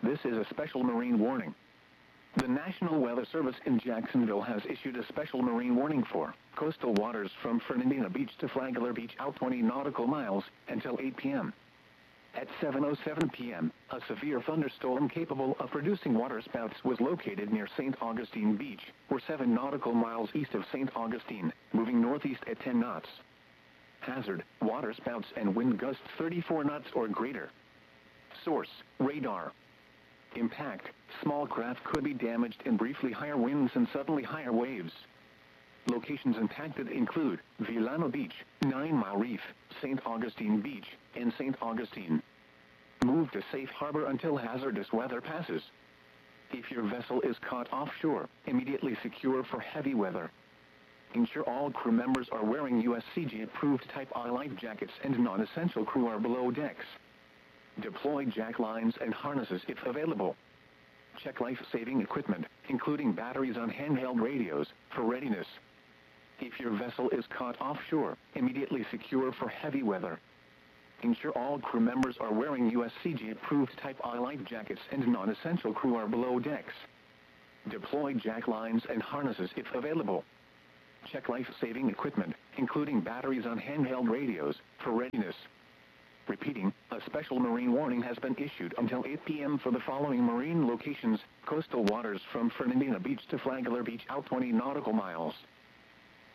This is a special marine warning. The National Weather Service in Jacksonville has issued a special marine warning for coastal waters from Fernandina Beach to Flagler Beach out 20 nautical miles until 8 p.m. At 7:07 p.m., a severe thunderstorm capable of producing waterspouts was located near St. Augustine Beach, or 7 nautical miles east of St. Augustine, moving northeast at 10 knots. Hazard, waterspouts and wind gusts 34 knots or greater. Source, radar. Impact, small craft could be damaged in briefly higher winds and suddenly higher waves. Locations impacted include Villano Beach, 9 Mile Reef, St. Augustine Beach, and St. Augustine. Move to safe harbor until hazardous weather passes. If your vessel is caught offshore, immediately secure for heavy weather. Ensure all crew members are wearing USCG-approved Type I life jackets and non-essential crew are below decks. Deploy jack lines and harnesses if available. Check life-saving equipment, including batteries on handheld radios, for readiness. If your vessel is caught offshore, immediately secure for heavy weather. Ensure all crew members are wearing USCG-approved Type I life jackets and non-essential crew are below decks. Deploy jack lines and harnesses if available. Check life-saving equipment, including batteries on handheld radios, for readiness. Repeating, a special marine warning has been issued until 8 p.m. for the following marine locations: coastal waters from Fernandina Beach to Flagler Beach out 20 nautical miles.